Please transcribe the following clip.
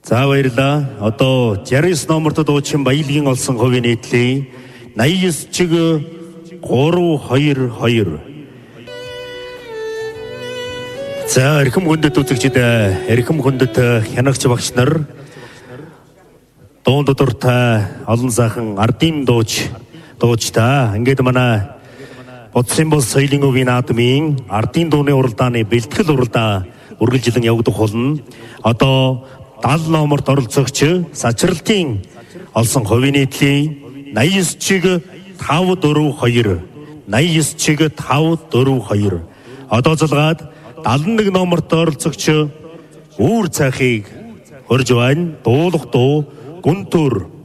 За баярлаа. Одоо 69 номерт дуучин баялагын олсон хувийн нийтлээ 89 чиг 322. За эрхэм хүндэт үзэгчид, эрхэм хүндэт хянагч багш нар, дуун дуртай олон сайхан ардын дуучтай ингээд манай Бодсон бол соёлын өвийн наадмын ардын дууны уралдааны бэлтгэл уралдаан үргэлжлэн явагдах болно. Одоо 70 номерт оролцогч сачралтын олсон хувийн нийтлийн 89 чиг 542. 89 чиг 542. Одоо залгаад 71 номерт оролцогч үүр цайхыг хөрж байна. Дуулах дуу Гүнтүр